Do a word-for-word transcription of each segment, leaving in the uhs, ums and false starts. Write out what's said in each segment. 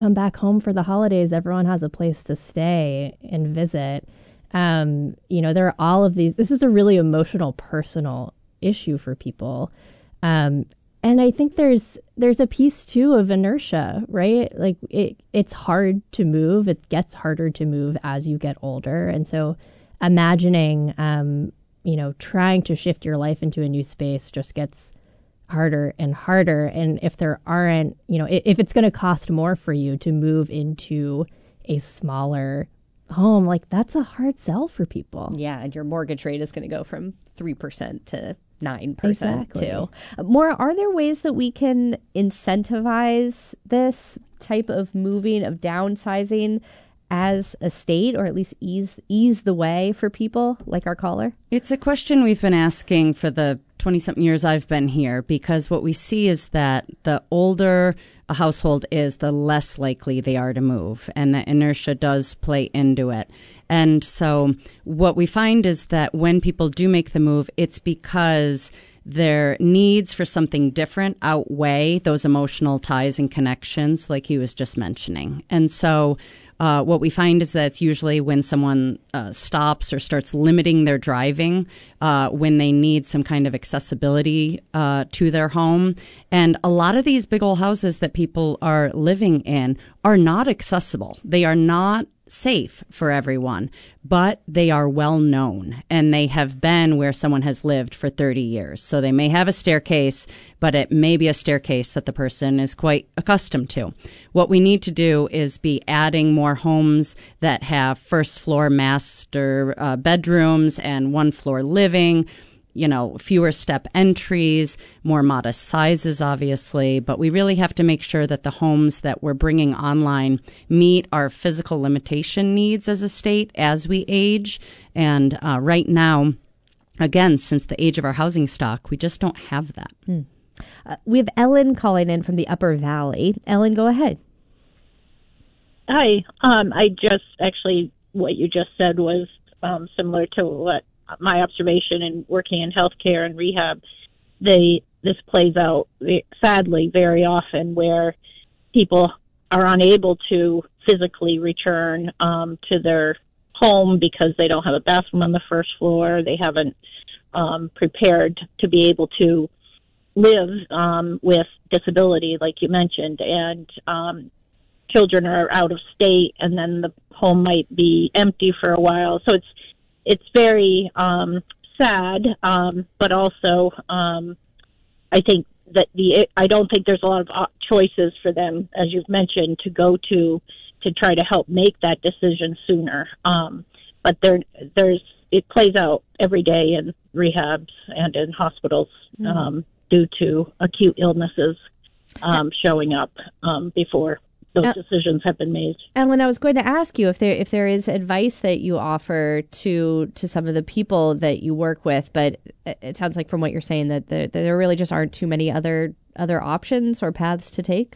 come back home for the holidays, everyone has a place to stay and visit. Um, you know, there are all of these. This is a really emotional, personal issue for people. Um, and I think there's there's a piece too of inertia, right? Like it it's hard to move. It gets harder to move as you get older. And so imagining um, you know, trying to shift your life into a new space just gets harder and harder. And if there aren't, you know, if it's going to cost more for you to move into a smaller home, like that's a hard sell for people. Yeah, and your mortgage rate is going to go from three percent to nine percent exactly. too. Maura, are there ways that we can incentivize this type of moving, of downsizing as a state, or at least ease ease the way for people like our caller? It's a question we've been asking for the twenty-something years I've been here, because what we see is that the older a household is, the less likely they are to move, and the inertia does play into it. And so what we find is that when people do make the move, it's because their needs for something different outweigh those emotional ties and connections like he was just mentioning. And so Uh, what we find is that it's usually when someone uh, stops or starts limiting their driving, uh, when they need some kind of accessibility uh, to their home. And a lot of these big old houses that people are living in are not accessible. They are not safe for everyone, but they are well known, and they have been where someone has lived for thirty years. So they may have a staircase, but it may be a staircase that the person is quite accustomed to. What we need to do is be adding more homes that have first floor master uh, bedrooms and one floor living, you know, fewer step entries, more modest sizes, obviously. But we really have to make sure that the homes that we're bringing online meet our physical limitation needs as a state as we age. And uh, right now, again, since the age of our housing stock, we just don't have that. Hmm. Uh, we have Ellen calling in from the Upper Valley. Ellen, go ahead. Hi. Um, I just actually, what you just said was um, similar to what my observation in working in healthcare and rehab. They this plays out sadly very often where people are unable to physically return um, to their home because they don't have a bathroom on the first floor. They haven't um, prepared to be able to live um, with disability, like you mentioned, and um, children are out of state, and then the home might be empty for a while. So it's It's very um, sad, um, but also um, I think that the I don't think there's a lot of choices for them, as you've mentioned, to go to to try to help make that decision sooner. Um, but there, there's it plays out every day in rehabs and in hospitals mm. um, due to acute illnesses um, showing up um, before those uh, decisions have been made. Ellen, I was going to ask you if there if there is advice that you offer to to some of the people that you work with, but it sounds like from what you're saying that there, that there really just aren't too many other other options or paths to take.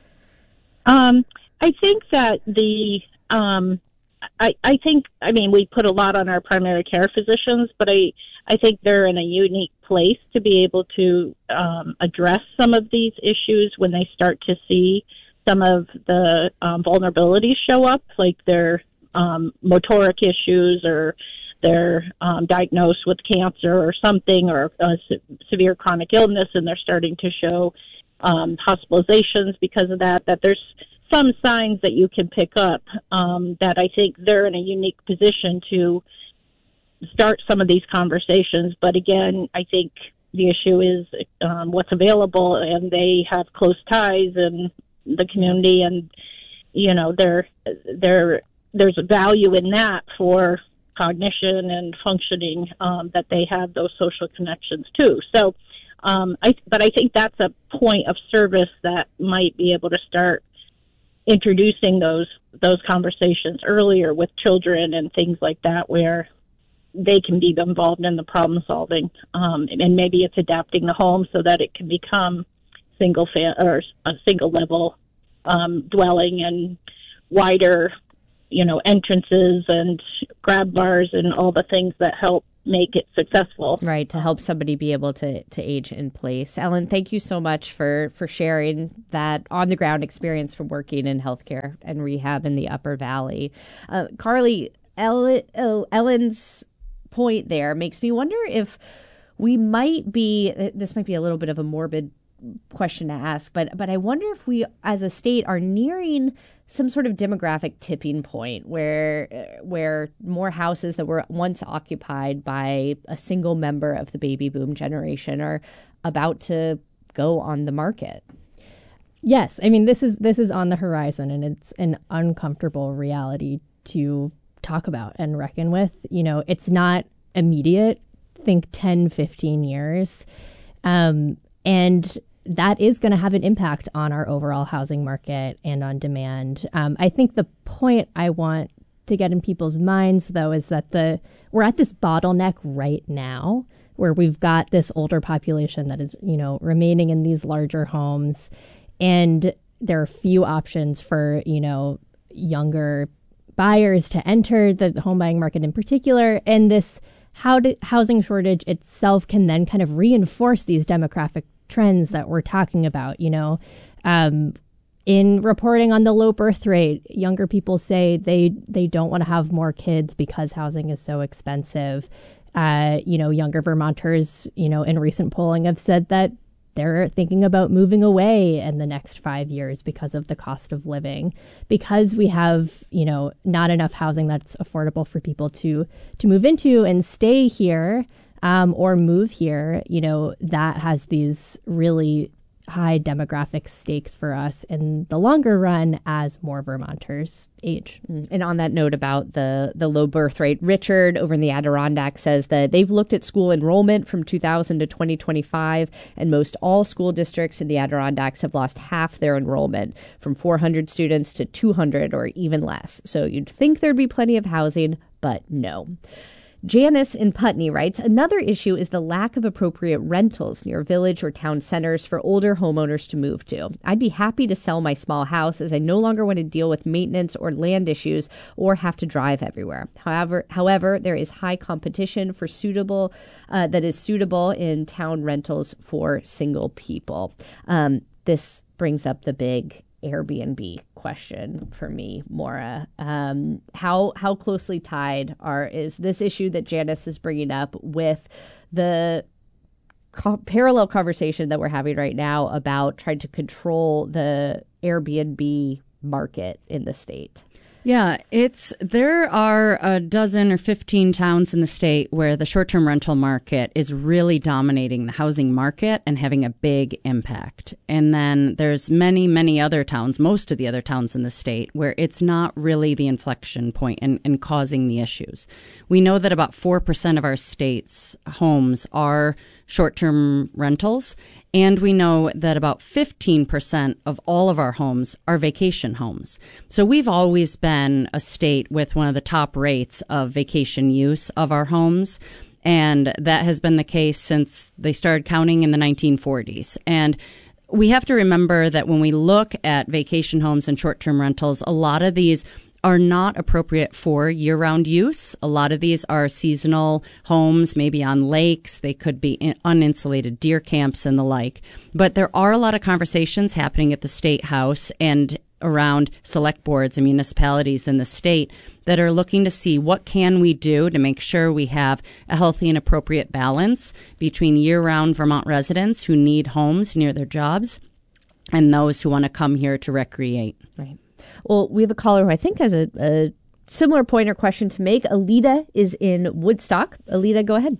Um, I think that the um, I I think I mean we put a lot on our primary care physicians, but I I think they're in a unique place to be able to um, address some of these issues when they start to see some of the um, vulnerabilities show up, like their um, motoric issues, or they're um, diagnosed with cancer or something, or a se- severe chronic illness, and they're starting to show um, hospitalizations because of that, that there's some signs that you can pick up um, that I think they're in a unique position to start some of these conversations. But again, I think the issue is um, what's available, and they have close ties and the community, and you know there there there's a value in that for cognition and functioning, um, that they have those social connections too. So um, I but I think that's a point of service that might be able to start introducing those those conversations earlier with children and things like that, where they can be involved in the problem solving, um, and maybe it's adapting the home so that it can become single fa- or a single level um, dwelling, and wider, you know, entrances and grab bars and all the things that help make it successful. Right, to help somebody be able to to age in place. Ellen, thank you so much for, for sharing that on-the-ground experience from working in healthcare and rehab in the Upper Valley. Uh, Carly, Ellen, Ellen's point there makes me wonder if we might be, this might be a little bit of a morbid question to ask, but but I wonder if we as a state are nearing some sort of demographic tipping point where where more houses that were once occupied by a single member of the baby boom generation are about to go on the market. Yes, I mean this is this is on the horizon, and it's an uncomfortable reality to talk about and reckon with. You know, it's not immediate. Think ten, fifteen years. Um, and that is going to have an impact on our overall housing market and on demand. Um, I think the point I want to get in people's minds, though, is that the we're at this bottleneck right now where we've got this older population that is, you know, remaining in these larger homes. And there are few options for, you know, younger buyers to enter the home buying market in particular. And this how to, housing shortage itself can then kind of reinforce these demographic trends that we're talking about. You know, um, in reporting on the low birth rate, younger people say they they don't want to have more kids because housing is so expensive. Uh, you know, younger Vermonters, you know, in recent polling have said that they're thinking about moving away in the next five years because of the cost of living, because we have, you know, not enough housing that's affordable for people to to move into and stay here um, or move here. You know, that has these really high demographic stakes for us in the longer run as more Vermonters age. And on that note about the, the low birth rate, Richard over in the Adirondack says that they've looked at school enrollment from two thousand to twenty twenty-five, and most all school districts in the Adirondacks have lost half their enrollment, from four hundred students to two hundred or even less. So you'd think there'd be plenty of housing, but no. Janice in Putney writes, another issue is the lack of appropriate rentals near village or town centers for older homeowners to move to. I'd be happy to sell my small house as I no longer want to deal with maintenance or land issues or have to drive everywhere. However, however, there is high competition for suitable uh, that is suitable in town rentals for single people. Um, this brings up the big Airbnb question for me, Maura. Um, how how closely tied are is this issue that Janice is bringing up with the co- parallel conversation that we're having right now about trying to control the Airbnb market in the state? Yeah, it's there are a dozen or fifteen towns in the state where the short-term rental market is really dominating the housing market and having a big impact. And then there's many, many other towns, most of the other towns in the state, where it's not really the inflection point and, and causing the issues. We know that about four percent of our state's homes are short-term rentals, and we know that about fifteen percent of all of our homes are vacation homes. So we've always been a state with one of the top rates of vacation use of our homes, and that has been the case since they started counting in the nineteen forties. And we have to remember that when we look at vacation homes and short-term rentals, a lot of these are not appropriate for year-round use. A lot of these are seasonal homes, maybe on lakes. They could be in uninsulated deer camps and the like. But there are a lot of conversations happening at the State House and around select boards and municipalities in the state that are looking to see what can we do to make sure we have a healthy and appropriate balance between year-round Vermont residents who need homes near their jobs and those who want to come here to recreate. Right. Well, we have a caller who I think has a, a similar point or question to make. Alita is in Woodstock. Alita, go ahead.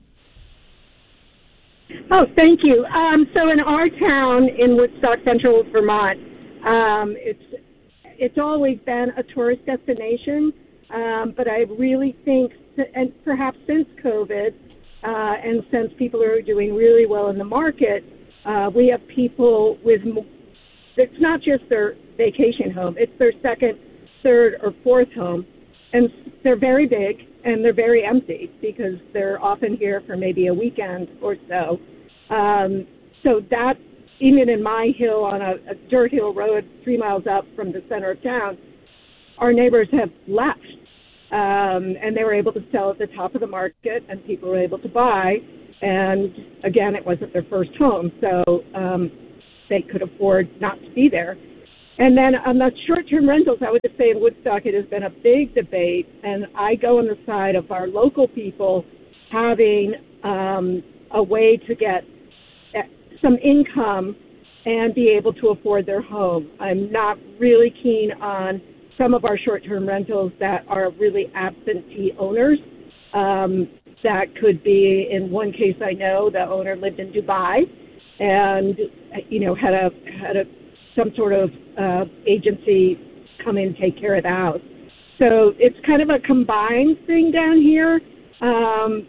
Oh, thank you. Um, so in our town in Woodstock, Central Vermont, um, it's it's always been a tourist destination, um, but I really think, and perhaps since COVID, uh, and since people are doing really well in the market, uh, we have people with, it's not just their vacation home, it's their second, third, or fourth home, and they're very big, and they're very empty because they're often here for maybe a weekend or so. Um, so that, even in my hill on a, a dirt hill road three miles up from the center of town, our neighbors have left Um, and they were able to sell at the top of the market, and people were able to buy. And again, it wasn't their first home, so um, they could afford not to be there. And then on the short-term rentals, I would just say in Woodstock, it has been a big debate, and I go on the side of our local people having um, a way to get some income and be able to afford their home. I'm not really keen on some of our short-term rentals that are really absentee owners. Um, that could be, in one case I know, the owner lived in Dubai and, you know, had a had a some sort of uh, agency come in and take care of the house. So it's kind of a combined thing down here. Um,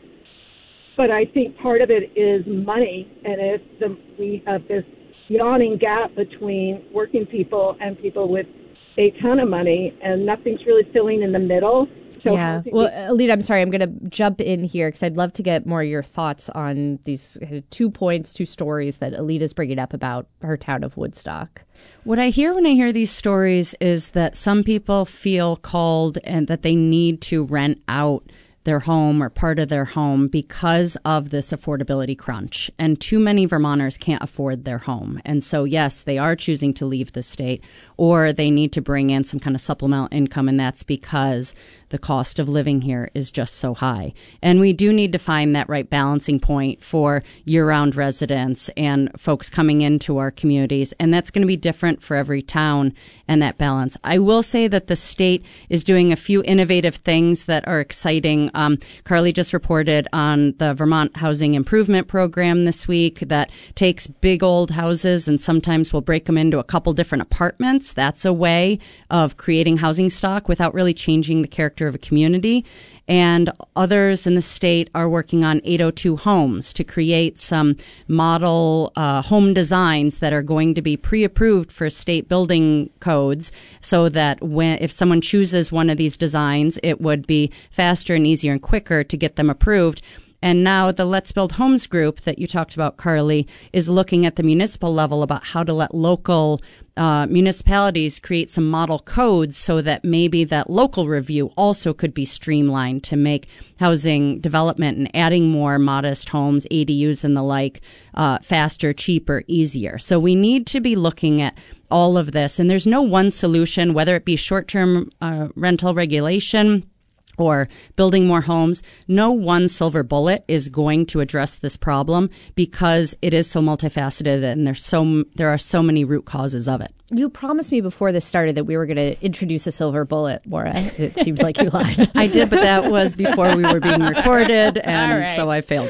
but I think part of it is money, and it's the, we have this yawning gap between working people and people with a ton of money, and nothing's really filling in the middle. So yeah. Well, Alita, I'm sorry. I'm going to jump in here because I'd love to get more of your thoughts on these two points, two stories that Alita's bringing up about her town of Woodstock. What I hear when I hear these stories is that some people feel called and that they need to rent out their home or part of their home because of this affordability crunch. And too many Vermonters can't afford their home. And so, yes, they are choosing to leave the state, or they need to bring in some kind of supplemental income. And that's because the cost of living here is just so high. And we do need to find that right balancing point for year-round residents and folks coming into our communities. And that's going to be different for every town and that balance. I will say that the state is doing a few innovative things that are exciting. Um, Carly just reported on the Vermont Housing Improvement Program this week that takes big old houses and sometimes will break them into a couple different apartments. That's a way of creating housing stock without really changing the character of a community. And others in the state are working on eight oh two homes to create some model uh, home designs that are going to be pre-approved for state building codes, so that when if someone chooses one of these designs, it would be faster and easier and quicker to get them approved. And now the Let's Build Homes group that you talked about, Carly, is looking at the municipal level about how to let local uh, municipalities create some model codes so that maybe that local review also could be streamlined to make housing development and adding more modest homes, A D Us and the like, uh, faster, cheaper, easier. So we need to be looking at all of this. And there's no one solution, whether it be short-term uh, rental regulation or building more homes. No one silver bullet is going to address this problem because it is so multifaceted and there's so there are so many root causes of it. You promised me before this started that we were going to introduce a silver bullet, Maura. It seems like you lied. I did, but that was before we were being recorded, and right. So I failed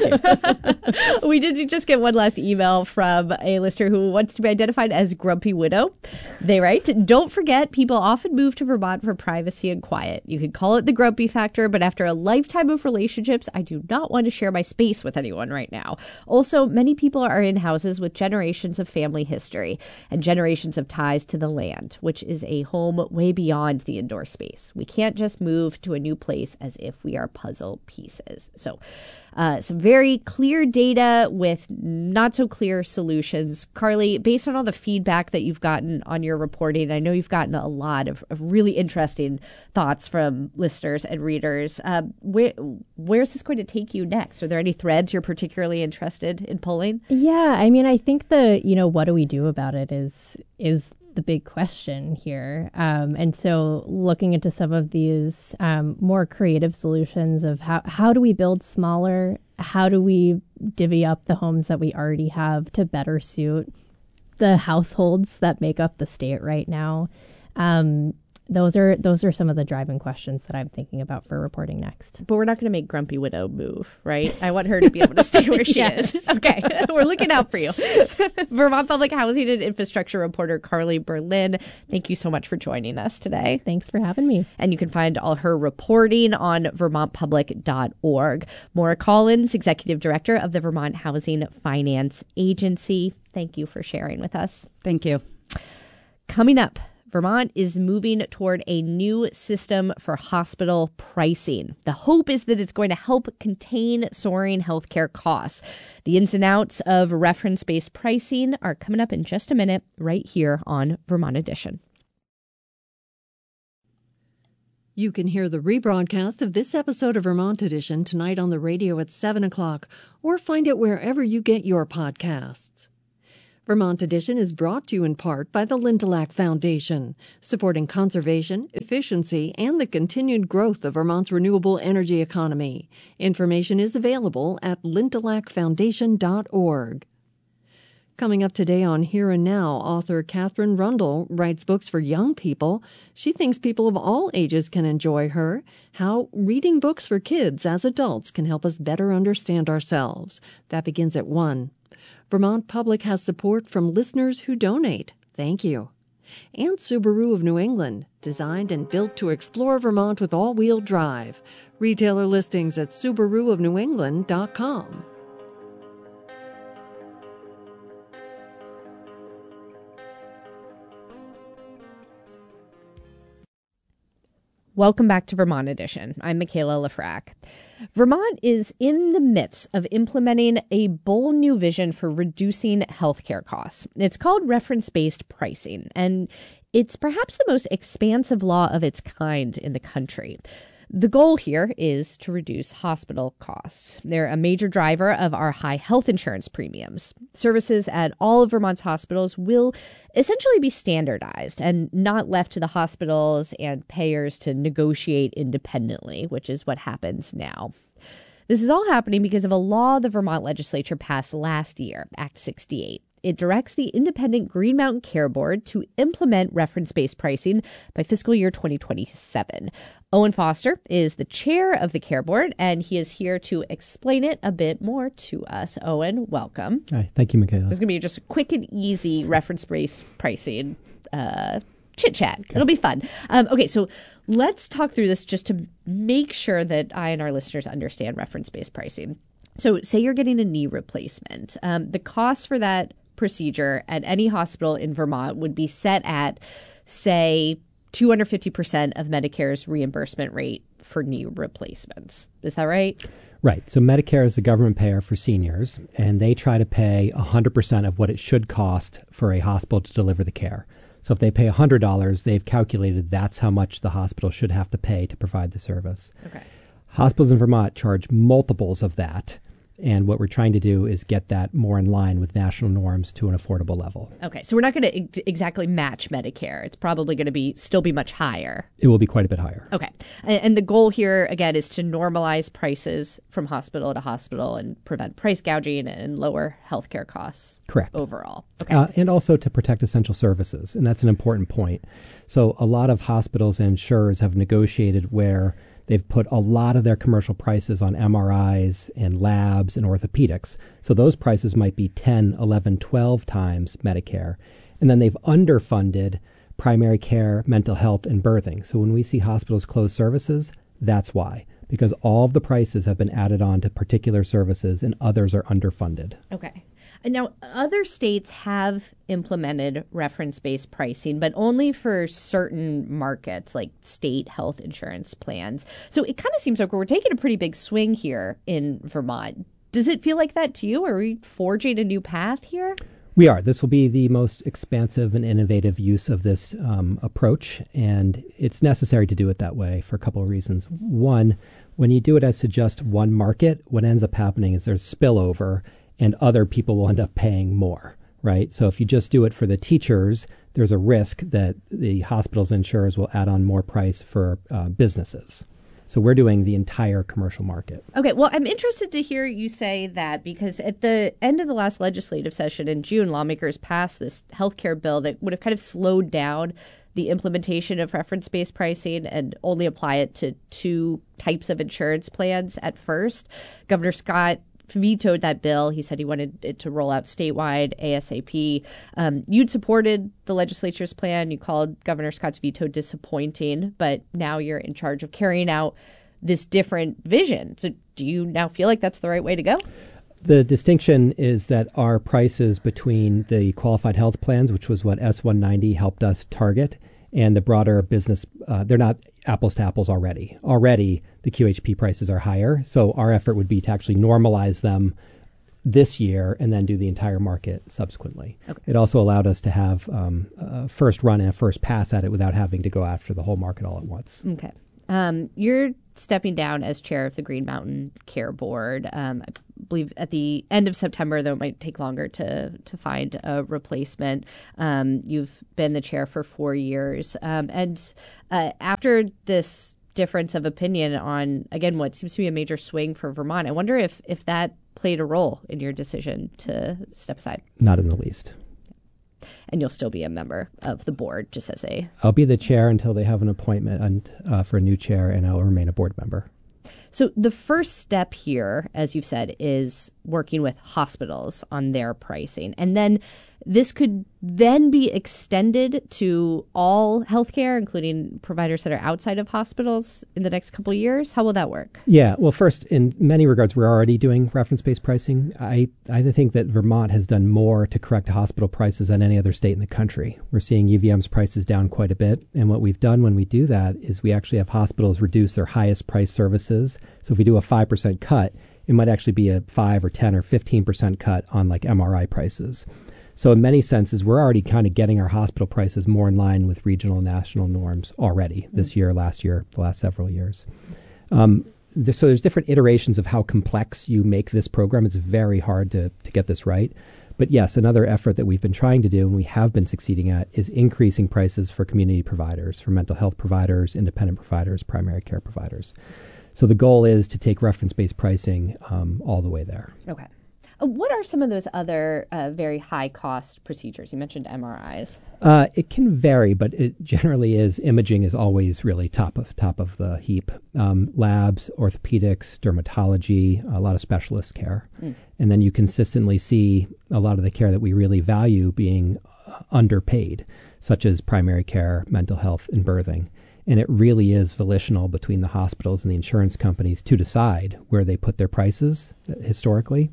you. We did just get one last email from a listener who wants to be identified as Grumpy Widow. They write, "Don't forget, people often move to Vermont for privacy and quiet. You could call it the grumpy factor, but after a lifetime of relationships, I do not want to share my space with anyone right now. Also, many people are in houses with generations of family history and generations of time to the land, which is a home way beyond the indoor space. We can't just move to a new place as if we are puzzle pieces." So uh, some very clear data with not so clear solutions. Carly, based on all the feedback that you've gotten on your reporting, I know you've gotten a lot of, of really interesting thoughts from listeners and readers. Uh, where, where's this going to take you next? Are there any threads you're particularly interested in pulling? Yeah, I mean, I think the, you know, what do we do about it is is the big question here. Um, and so looking into some of these um, more creative solutions of how, how do we build smaller? How do we divvy up the homes that we already have to better suit the households that make up the state right now? Um, Those are those are some of the driving questions that I'm thinking about for reporting next. But we're not going to make Grumpy Widow move, right? I want her to be able to stay where she yes. is. Okay, we're looking out for you. Vermont Public Housing and Infrastructure reporter Carly Berlin, thank you so much for joining us today. Thanks for having me. And you can find all her reporting on vermont public dot org. Maura Collins, Executive Director of the Vermont Housing Finance Agency, thank you for sharing with us. Thank you. Coming up, Vermont is moving toward a new system for hospital pricing. The hope is that it's going to help contain soaring healthcare costs. The ins and outs of reference-based pricing are coming up in just a minute right here on Vermont Edition. You can hear the rebroadcast of this episode of Vermont Edition tonight on the radio at seven o'clock, or find it wherever you get your podcasts. Vermont Edition is brought to you in part by the Lindelak Foundation, supporting conservation, efficiency, and the continued growth of Vermont's renewable energy economy. Information is available at lindelak foundation dot org. Coming up today on Here and Now, author Catherine Rundle writes books for young people. She thinks people of all ages can enjoy her. How reading books for kids as adults can help us better understand ourselves. That begins at one. Vermont Public has support from listeners who donate. Thank you. And Subaru of New England, designed and built to explore Vermont with all-wheel drive. Retailer listings at subaru of new england dot com. Welcome back to Vermont Edition. I'm Michaela Lafrac. Vermont is in the midst of implementing a bold new vision for reducing healthcare costs. It's called reference-based pricing, and it's perhaps the most expansive law of its kind in the country. The goal here is to reduce hospital costs. They're a major driver of our high health insurance premiums. Services at all of Vermont's hospitals will essentially be standardized and not left to the hospitals and payers to negotiate independently, which is what happens now. This is all happening because of a law the Vermont legislature passed last year, Act sixty-eight. It directs the independent Green Mountain Care Board to implement reference-based pricing by fiscal year twenty twenty-seven. Owen Foster is the chair of the Care Board, and he is here to explain it a bit more to us. Owen, welcome. Hi, thank you, Michaela. There's going to be just a quick and easy reference-based pricing uh, chit-chat. Okay. It'll be fun. Um, okay, so let's talk through this just to make sure that I and our listeners understand reference-based pricing. So say you're getting a knee replacement. Um, the cost for that procedure at any hospital in Vermont would be set at, say, two hundred fifty percent of Medicare's reimbursement rate for knee replacements. Is that right? Right. So Medicare is the government payer for seniors, and they try to pay one hundred percent of what it should cost for a hospital to deliver the care. So if they pay one hundred dollars, they've calculated that's how much the hospital should have to pay to provide the service. Okay. Hospitals in Vermont charge multiples of that. And what we're trying to do is get that more in line with national norms to an affordable level. Okay, so we're not going to ex- exactly match Medicare. It's probably going to be still be much higher. It will be quite a bit higher. Okay, and, and the goal here, again, is to normalize prices from hospital to hospital and prevent price gouging and lower healthcare costs. Correct. Overall. Okay. Uh, and also to protect essential services, and that's an important point. So a lot of hospitals and insurers have negotiated where they've put a lot of their commercial prices on M R Is and labs and orthopedics. So those prices might be ten, eleven, twelve times Medicare. And then they've underfunded primary care, mental health, and birthing. So when we see hospitals close services, that's why. Because all of the prices have been added on to particular services and others are underfunded. Okay. Now, other states have implemented reference-based pricing, but only for certain markets, like state health insurance plans. So it kind of seems like we're taking a pretty big swing here in Vermont. Does it feel like that to you? Are we forging a new path here? We are. This will be the most expansive and innovative use of this um, approach, and it's necessary to do it that way for a couple of reasons. One, when you do it as to just one market, what ends up happening is there's spillover, and other people will end up paying more, right? So if you just do it for the teachers, there's a risk that the hospitals and insurers will add on more price for uh, businesses. So we're doing the entire commercial market. Okay, well, I'm interested to hear you say that because at the end of the last legislative session in June, lawmakers passed this healthcare bill that would have kind of slowed down the implementation of reference-based pricing and only apply it to two types of insurance plans at first. Governor Scott vetoed that bill. He said he wanted it to roll out statewide ASAP. Um, you'd supported the legislature's plan. You called Governor Scott's veto disappointing, but now you're in charge of carrying out this different vision. So do you now feel like that's the right way to go? The distinction is that our prices between the qualified health plans, which was what S one ninety helped us target, and the broader business, uh, they're not apples to apples already. Already, the Q H P prices are higher. So our effort would be to actually normalize them this year and then do the entire market subsequently. Okay. It also allowed us to have um, a first run and a first pass at it without having to go after the whole market all at once. Okay. Um, you're stepping down as chair of the Green Mountain Care Board. Um, I believe at the end of September, though it might take longer to to find a replacement. Um, you've been the chair for four years. Um, and uh, after this difference of opinion on, again, what seems to be a major swing for Vermont, I wonder if, if that played a role in your decision to step aside. Not in the least. And you'll still be a member of the board, just as a... I'll be the chair until they have an appointment and, uh, for a new chair, and I'll remain a board member. So the first step here, as you've said, is working with hospitals on their pricing. And then this could then be extended to all healthcare, including providers that are outside of hospitals in the next couple of years. How will that work? Yeah, well, first, in many regards, we're already doing reference-based pricing. I, I think that Vermont has done more to correct hospital prices than any other state in the country. We're seeing U V M's prices down quite a bit. And what we've done when we do that is we actually have hospitals reduce their highest price services. So if we do a five percent cut, it might actually be a five or ten or fifteen percent cut on like M R I prices. So in many senses, we're already kind of getting our hospital prices more in line with regional and national norms already this year, last year, the last several years. Um, th- so there's different iterations of how complex you make this program. It's very hard to, to get this right. But yes, another effort that we've been trying to do and we have been succeeding at is increasing prices for community providers, for mental health providers, independent providers, primary care providers. So the goal is to take reference-based pricing um, all the way there. Okay. What are some of those other uh, very high-cost procedures? You mentioned M R Is. Uh, it can vary, but it generally is. Imaging is always really top of top of the heap. Um, labs, orthopedics, dermatology, a lot of specialist care. Mm. And then you consistently see a lot of the care that we really value being uh, underpaid, such as primary care, mental health, and birthing. And it really is volitional between the hospitals and the insurance companies to decide where they put their prices uh, historically.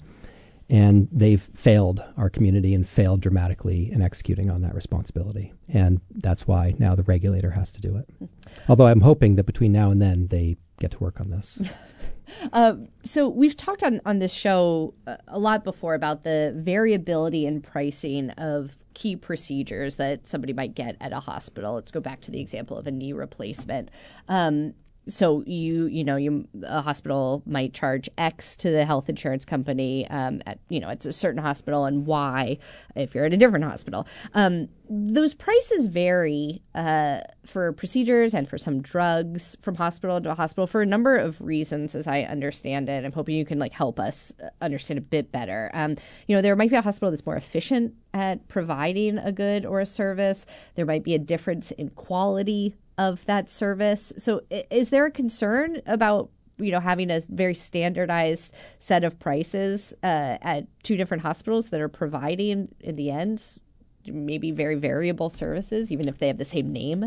And they've failed our community and failed dramatically in executing on that responsibility. And that's why now the regulator has to do it. Although I'm hoping that between now and then they get to work on this. Uh, so we've talked on, on this show a lot before about the variability in pricing of key procedures that somebody might get at a hospital. Let's go back to the example of a knee replacement. Um, So you, you know, you a hospital might charge X to the health insurance company, um, at you know, it's a certain hospital, and Y if you're at a different hospital. Um, those prices vary uh, for procedures and for some drugs from hospital to hospital for a number of reasons, as I understand it. I'm hoping you can like help us understand a bit better. Um, you know, there might be a hospital that's more efficient at providing a good or a service. There might be a difference in quality of that service. So is there a concern about, you know, having a very standardized set of prices uh, at two different hospitals that are providing, in the end, maybe very variable services, even if they have the same name?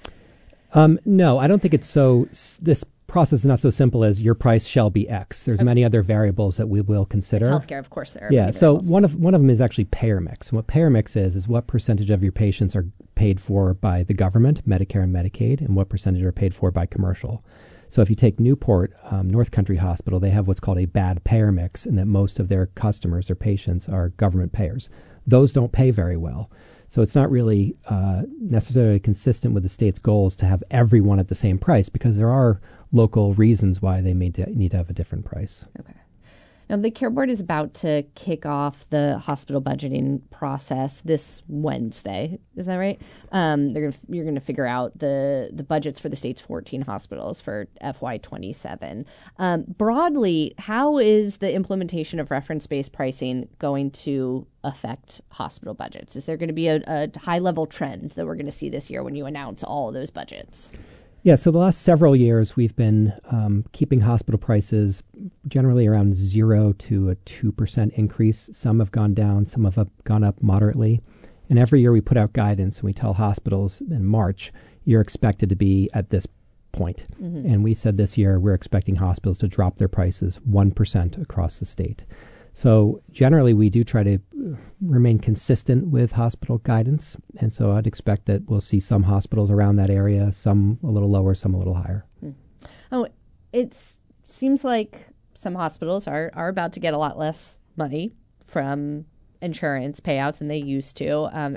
Um, no, I don't think it's so. This process is not so simple as your price shall be X. There's okay. many other variables that we will consider. It's healthcare, of course. There are yeah. So variables. one of one of them is actually payer mix. And what payer mix is is what percentage of your patients are paid for by the government, Medicare and Medicaid, and what percentage are paid for by commercial. So if you take Newport, um, North Country Hospital, they have what's called a bad payer mix, in that most of their customers, their patients, are government payers. Those don't pay very well. So it's not really uh, necessarily consistent with the state's goals to have everyone at the same price, because there are local reasons why they may de- need to have a different price. Okay. Now, the Care Board is about to kick off the hospital budgeting process this Wednesday. Is that right? Um, they're gonna, you're going to figure out the, the budgets for the state's fourteen hospitals for F Y twenty-seven. Um, broadly, how is the implementation of reference-based pricing going to affect hospital budgets? Is there going to be a, a high-level trend that we're going to see this year when you announce all of those budgets? Yeah, so the last several years, we've been um, keeping hospital prices generally around zero to a two percent increase. Some have gone down, some have gone up moderately. And every year we put out guidance and we tell hospitals in March, you're expected to be at this point. Mm-hmm. And we said this year we're expecting hospitals to drop their prices one percent across the state. So generally, we do try to remain consistent with hospital guidance. And so I'd expect that we'll see some hospitals around that area, some a little lower, some a little higher. Hmm. Oh, it seems like some hospitals are, are about to get a lot less money from insurance payouts than they used to. Um, as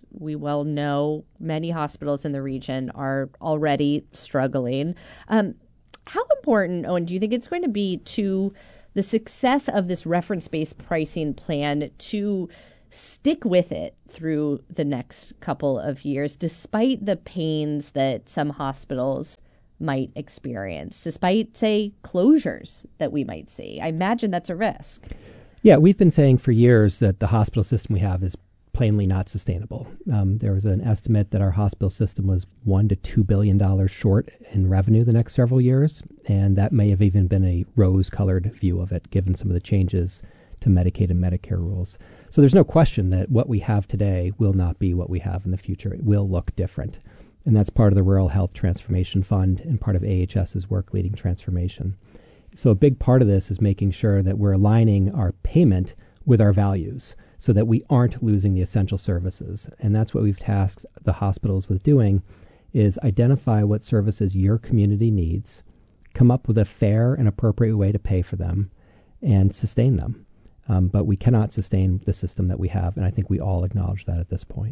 we well know, many hospitals in the region are already struggling. Um, how important, Owen, do you think it's going to be to the success of this reference-based pricing plan to stick with it through the next couple of years, despite the pains that some hospitals might experience, despite, say, closures that we might see? I imagine that's a risk. Yeah, we've been saying for years that the hospital system we have is plainly not sustainable. Um, there was an estimate that our hospital system was one to two billion dollars short in revenue the next several years, and that may have even been a rose-colored view of it, given some of the changes to Medicaid and Medicare rules. So there's no question that what we have today will not be what we have in the future. It will look different. And that's part of the Rural Health Transformation Fund and part of AHS's work leading transformation. So a big part of this is making sure that we're aligning our payment with our values so that we aren't losing the essential services. And that's what we've tasked the hospitals with doing, is identify what services your community needs, come up with a fair and appropriate way to pay for them, and sustain them. Um, but we cannot sustain the system that we have, and I think we all acknowledge that at this point.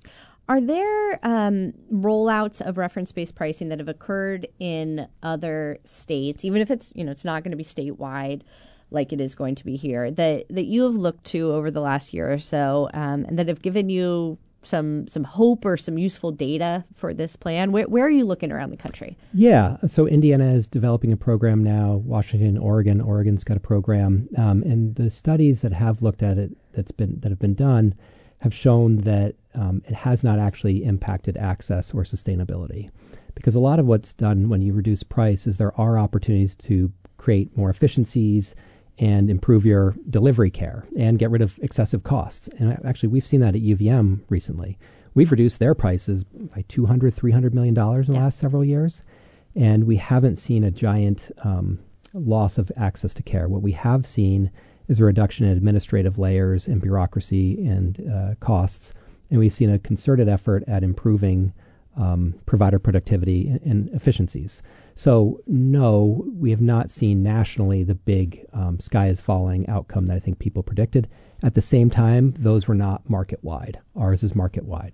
Are there um, rollouts of reference-based pricing that have occurred in other states, even if it's, you know, it's not going to be statewide like it is going to be here, that that you have looked to over the last year or so, um, and that have given you some some hope or some useful data for this plan? Where, where are you looking around the country? Yeah, so Indiana is developing a program now. Washington, Oregon, Oregon's got a program, um, and the studies that have looked at it that's been that have been done have shown that um, it has not actually impacted access or sustainability, because a lot of what's done when you reduce price is there are opportunities to create more efficiencies and improve your delivery care and get rid of excessive costs. And actually, we've seen that at U V M recently. We've reduced their prices by two hundred, three hundred million dollars in the yeah. last several years. And we haven't seen a giant um, loss of access to care. What we have seen is a reduction in administrative layers and bureaucracy and uh, costs. And we've seen a concerted effort at improving um, provider productivity and, and efficiencies. So, no, we have not seen nationally the big um, sky is falling outcome that I think people predicted. At the same time, those were not market-wide. Ours is market-wide.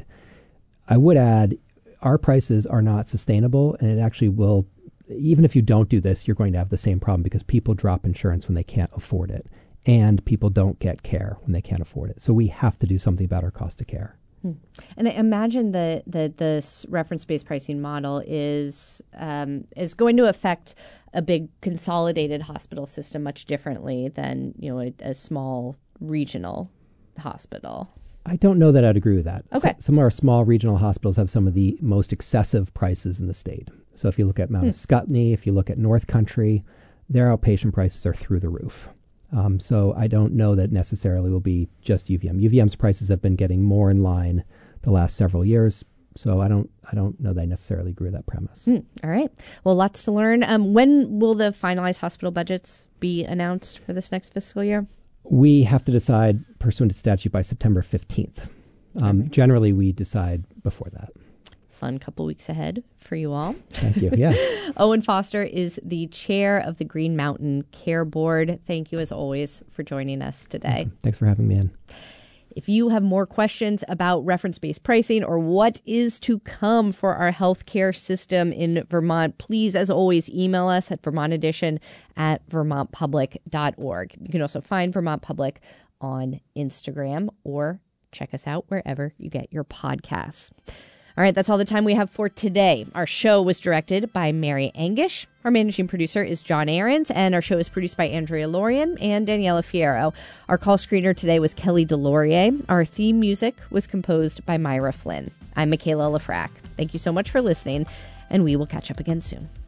I would add, our prices are not sustainable, and it actually will, even if you don't do this, you're going to have the same problem because people drop insurance when they can't afford it, and people don't get care when they can't afford it. So we have to do something about our cost of care. Hmm. And I imagine that that this reference-based pricing model is um, is going to affect a big consolidated hospital system much differently than, you know, a, a small regional hospital. I don't know that I'd agree with that. Okay. So, some of our small regional hospitals have some of the most excessive prices in the state. So if you look at Mount hmm. Scottney, if you look at North Country, their outpatient prices are through the roof. Um, so I don't know that necessarily will be just U V M. U V M's prices have been getting more in line the last several years. So I don't I don't know that I necessarily agree with that premise. Mm, all right. Well, lots to learn. Um, when will the finalized hospital budgets be announced for this next fiscal year? We have to decide pursuant to statute by September fifteenth. Um, okay. Generally, we decide before that. Fun couple weeks ahead for you all. Thank you. Yeah. Owen Foster is the chair of the Green Mountain Care Board. Thank you, as always, for joining us today. Mm-hmm. Thanks for having me in. If you have more questions about reference-based pricing or what is to come for our healthcare system in Vermont, please, as always, email us at vermont edition at vermont public dot org. You can also find Vermont Public on Instagram or check us out wherever you get your podcasts. All right, that's all the time we have for today. Our show was directed by Mary Angish. Our managing producer is John Ahrens, and our show is produced by Andrea Lorian and Daniela Fierro. Our call screener today was Kelly Delorier. Our theme music was composed by Myra Flynn. I'm Michaela Lafrac. Thank you so much for listening, and we will catch up again soon.